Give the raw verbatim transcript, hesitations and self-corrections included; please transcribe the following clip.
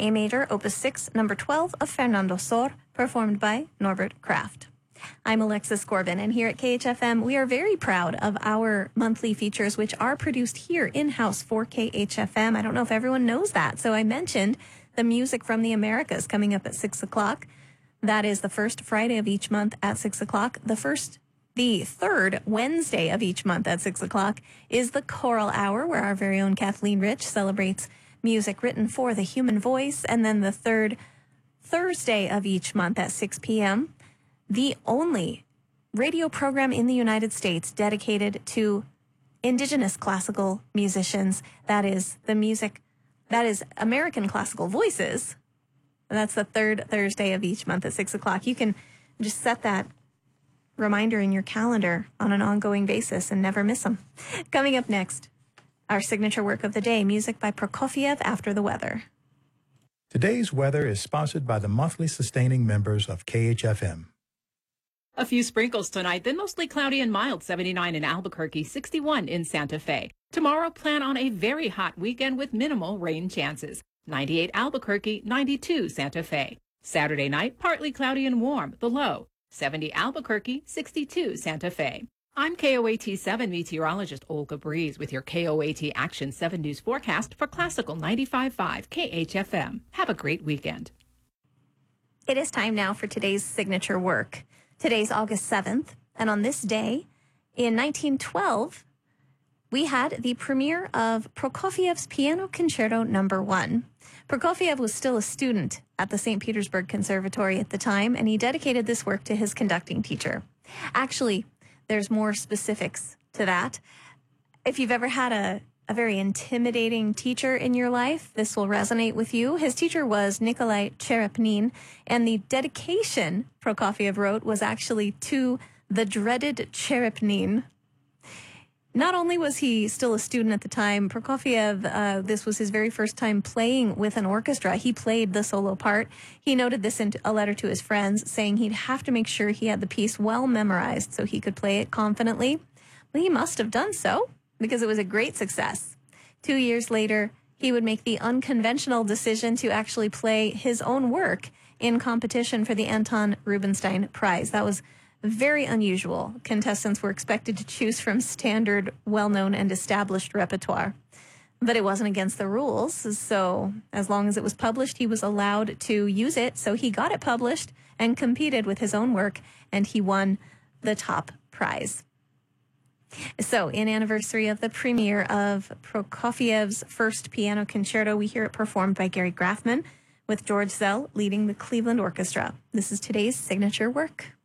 A major, opus six, number twelve of Fernando Sor, performed by Norbert Kraft. I'm Alexis Corbin, and here at K H F M, we are very proud of our monthly features, which are produced here in-house for K H F M. I don't know if everyone knows that, so I mentioned the Music from the Americas coming up at six o'clock. That is the first Friday of each month at six o'clock. The first, the third Wednesday of each month at six o'clock is the Choral Hour, where our very own Kathleen Rich celebrates music written for the human voice. And then the third Thursday of each month at six p.m., the only radio program in the United States dedicated to indigenous classical musicians. That is the music, that is American Classical Voices. That's the third Thursday of each month at six o'clock. You can just set that reminder in your calendar on an ongoing basis and never miss them. Coming up next, our signature work of the day, music by Prokofiev, After the Weather. Today's weather is sponsored by the monthly sustaining members of K H F M. A few sprinkles tonight, then mostly cloudy and mild, seventy-nine in Albuquerque, sixty-one in Santa Fe. Tomorrow, plan on a very hot weekend with minimal rain chances. ninety-eight Albuquerque, ninety-two Santa Fe. Saturday night, partly cloudy and warm, the low. seventy Albuquerque, sixty-two Santa Fe. I'm K O A T seven meteorologist Olga Breeze with your K O A T Action seven News forecast for Classical ninety-five point five K H F M. Have a great weekend. It is time now for today's signature work. Today's August seventh, and on this day, in nineteen twelve, we had the premiere of Prokofiev's Piano Concerto Number One. Prokofiev was still a student at the Saint Petersburg Conservatory at the time, and he dedicated this work to his conducting teacher. Actually, there's more specifics to that. If you've ever had a, a very intimidating teacher in your life, this will resonate with you. His teacher was Nikolai Cherepnin, and the dedication Prokofiev wrote was actually to the dreaded Cherepnin. Not only was he still a student at the time, Prokofiev, uh, this was his very first time playing with an orchestra. He played the solo part. He noted this in a letter to his friends, saying he'd have to make sure he had the piece well memorized so he could play it confidently. Well, he must have done so, because it was a great success. Two years later, he would make the unconventional decision to actually play his own work in competition for the Anton Rubinstein Prize. That was very unusual. Contestants were expected to choose from standard, well-known, and established repertoire. But it wasn't against the rules, so as long as it was published, he was allowed to use it. So he got it published and competed with his own work, and he won the top prize. So, in anniversary of the premiere of Prokofiev's first piano concerto, we hear it performed by Gary Grafman, with George Zell leading the Cleveland Orchestra. This is today's signature work.